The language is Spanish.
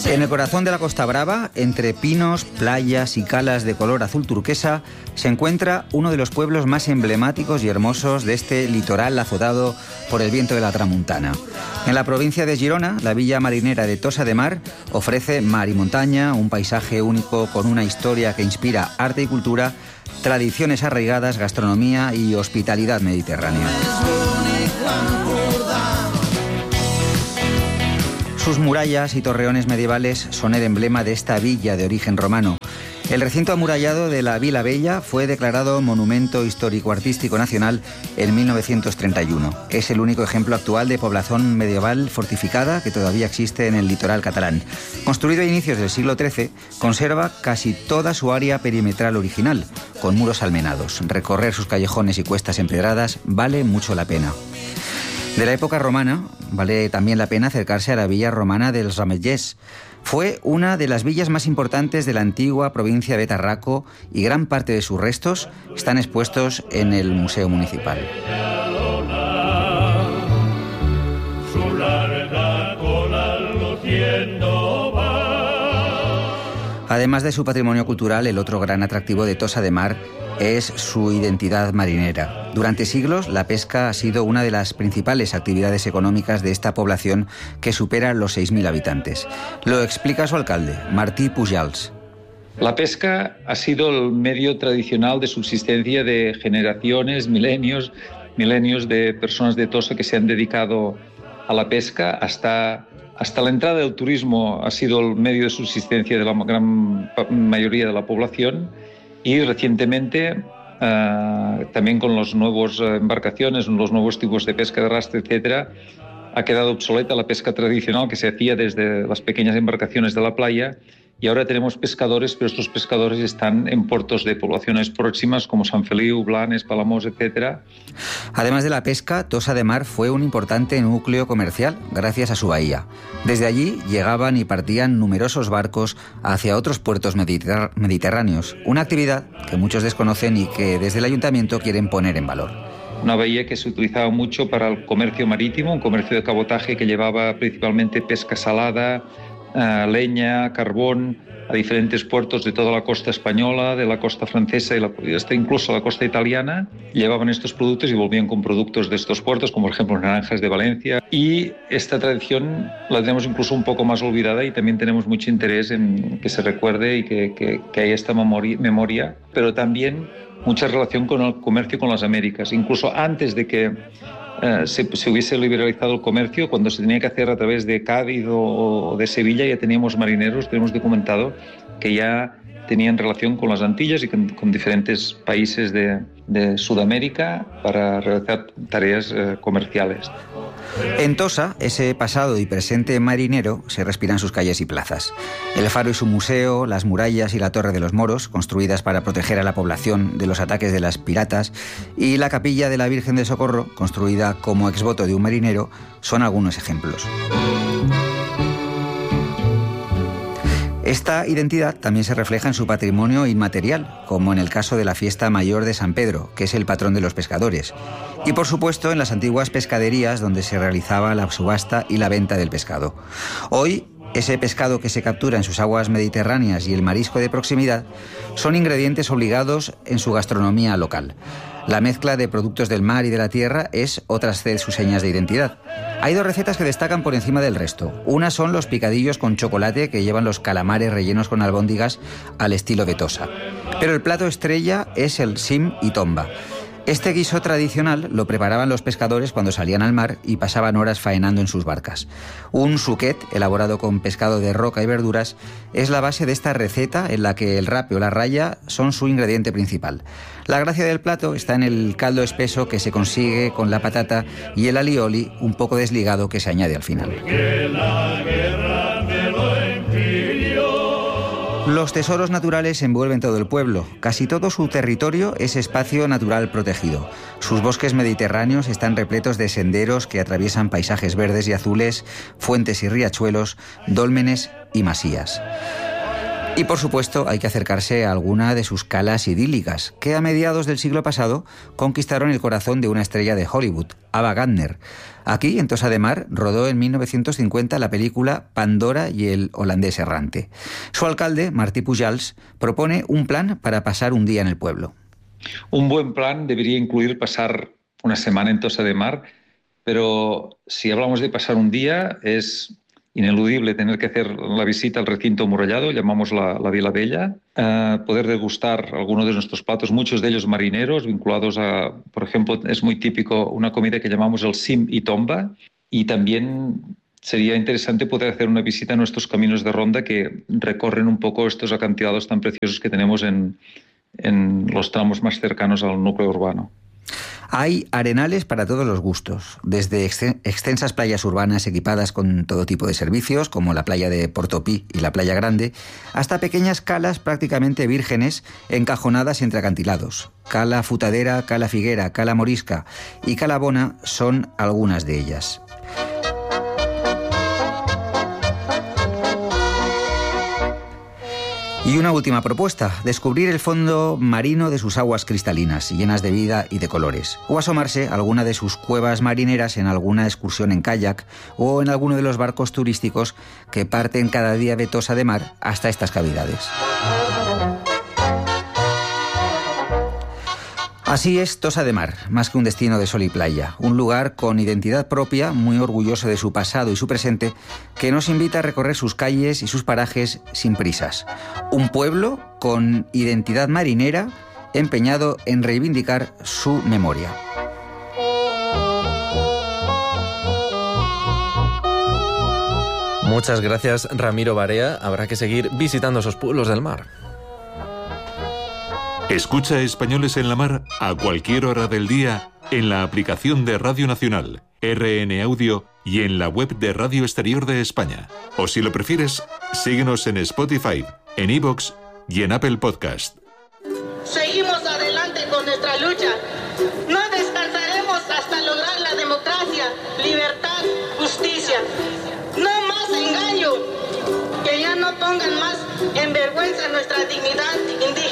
En el corazón de la Costa Brava, entre pinos, playas y calas de color azul turquesa, se encuentra uno de los pueblos más emblemáticos y hermosos de este litoral azotado por el viento de la tramuntana. En la provincia de Girona, la villa marinera de Tossa de Mar ofrece mar y montaña, un paisaje único con una historia que inspira arte y cultura, tradiciones arraigadas, gastronomía y hospitalidad mediterránea. Sus murallas y torreones medievales son el emblema de esta villa de origen romano. El recinto amurallado de la Vila Bella fue declarado Monumento Histórico-Artístico Nacional en 1931. Es el único ejemplo actual de población medieval fortificada que todavía existe en el litoral catalán. Construido a inicios del siglo XIII, conserva casi toda su área perimetral original, con muros almenados. Recorrer sus callejones y cuestas empedradas vale mucho la pena. De la época romana, vale también la pena acercarse a la villa romana dels Ametllers. Fue una de las villas más importantes de la antigua provincia de Tarraco y gran parte de sus restos están expuestos en el Museo Municipal. Además de su patrimonio cultural, el otro gran atractivo de Tossa de Mar es su identidad marinera. Durante siglos, la pesca ha sido una de las principales actividades económicas de esta población que supera los 6.000 habitantes. Lo explica su alcalde, Martí Pujals. La pesca ha sido el medio tradicional de subsistencia de generaciones, milenios de personas de Tossa que se han dedicado a la pesca. Hasta la entrada del turismo ha sido el medio de subsistencia de la gran mayoría de la población y recientemente también con las nuevas embarcaciones, los nuevos tipos de pesca de arrastre, etcétera, ha quedado obsoleta la pesca tradicional que se hacía desde las pequeñas embarcaciones de la playa. Y ahora tenemos pescadores, pero estos pescadores están en puertos de poblaciones próximas como Sant Feliu, Blanes, Palamós, etc. Además de la pesca, Tossa de Mar fue un importante núcleo comercial gracias a su bahía. Desde allí llegaban y partían numerosos barcos hacia otros puertos mediterráneos, una actividad que muchos desconocen y que desde el ayuntamiento quieren poner en valor. Una bahía que se utilizaba mucho para el comercio marítimo, un comercio de cabotaje que llevaba principalmente pesca salada, leña, carbón, a diferentes puertos de toda la costa española, de la costa francesa y hasta incluso la costa italiana. Llevaban estos productos y volvían con productos de estos puertos, como por ejemplo naranjas de Valencia. Y esta tradición la tenemos incluso un poco más olvidada y también tenemos mucho interés en que se recuerde y que haya esta memoria, pero también mucha relación con el comercio con las Américas. Incluso antes de que se hubiese liberalizado el comercio, cuando se tenía que hacer a través de Cádiz o de Sevilla, ya teníamos marineros, tenemos documentado que ya tenían relación con las Antillas y con diferentes países de Sudamérica para realizar tareas comerciales. En Tossa, ese pasado y presente marinero se respira en sus calles y plazas. El faro y su museo, las murallas y la Torre de los Moros, construidas para proteger a la población de los ataques de las piratas, y la capilla de la Virgen del Socorro, construida como exvoto de un marinero, son algunos ejemplos. Esta identidad también se refleja en su patrimonio inmaterial, como en el caso de la fiesta mayor de San Pedro, que es el patrón de los pescadores, y por supuesto en las antiguas pescaderías donde se realizaba la subasta y la venta del pescado. Hoy, ese pescado que se captura en sus aguas mediterráneas y el marisco de proximidad son ingredientes obligados en su gastronomía local. La mezcla de productos del mar y de la tierra es otra de sus señas de identidad. Hay dos recetas que destacan por encima del resto. Una son los picadillos con chocolate que llevan los calamares rellenos con albóndigas al estilo de Tossa. Pero el plato estrella es el sim y tomba. Este guiso tradicional lo preparaban los pescadores cuando salían al mar y pasaban horas faenando en sus barcas. Un suquet, elaborado con pescado de roca y verduras, es la base de esta receta en la que el rape o la raya son su ingrediente principal. La gracia del plato está en el caldo espeso que se consigue con la patata y el alioli un poco desligado que se añade al final. Los tesoros naturales envuelven todo el pueblo. Casi todo su territorio es espacio natural protegido. Sus bosques mediterráneos están repletos de senderos que atraviesan paisajes verdes y azules, fuentes y riachuelos, dólmenes y masías. Y por supuesto hay que acercarse a alguna de sus calas idílicas, que a mediados del siglo pasado conquistaron el corazón de una estrella de Hollywood, Ava Gardner. Aquí, en Tossa de Mar, rodó en 1950 la película Pandora y el holandés errante. Su alcalde, Martí Pujals, propone un plan para pasar un día en el pueblo. Un buen plan debería incluir pasar una semana en Tossa de Mar, pero si hablamos de pasar un día, es ineludible tener que hacer la visita al recinto amurallado, llamamos la Vila Bella, poder degustar algunos de nuestros platos, muchos de ellos marineros, vinculados a, por ejemplo, es muy típico una comida que llamamos el sim y tomba, y también sería interesante poder hacer una visita a nuestros caminos de ronda que recorren un poco estos acantilados tan preciosos que tenemos en los tramos más cercanos al núcleo urbano. Hay arenales para todos los gustos, desde extensas playas urbanas equipadas con todo tipo de servicios, como la playa de Portopí y la playa Grande, hasta pequeñas calas prácticamente vírgenes encajonadas entre acantilados. Cala Futadera, Cala Figuera, Cala Morisca y Cala Bona son algunas de ellas. Y una última propuesta, descubrir el fondo marino de sus aguas cristalinas, llenas de vida y de colores, o asomarse a alguna de sus cuevas marineras en alguna excursión en kayak o en alguno de los barcos turísticos que parten cada día de Tossa de Mar hasta estas cavidades. Así es Tossa de Mar, más que un destino de sol y playa, un lugar con identidad propia, muy orgulloso de su pasado y su presente, que nos invita a recorrer sus calles y sus parajes sin prisas. Un pueblo con identidad marinera, empeñado en reivindicar su memoria. Muchas gracias, Ramiro Barea. Habrá que seguir visitando esos pueblos del mar. Escucha Españoles en la Mar a cualquier hora del día en la aplicación de Radio Nacional, RN Audio y en la web de Radio Exterior de España. O si lo prefieres, síguenos en Spotify, en iVoox y en Apple Podcast. Seguimos adelante con nuestra lucha. No descansaremos hasta lograr la democracia, libertad, justicia. No más engaño. Que ya no pongan más en vergüenza nuestra dignidad indígena.